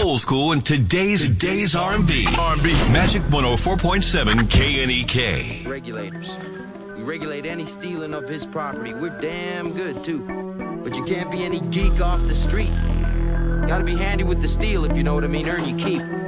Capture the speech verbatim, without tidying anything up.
old school and today's today's R and B. R and B. Magic one oh four point seven K N E K. Regulators. We regulate any stealing of his property. We're damn good, too. But you can't be any geek off the street. Gotta be handy with the steel, if you know what I mean. Earn your keep.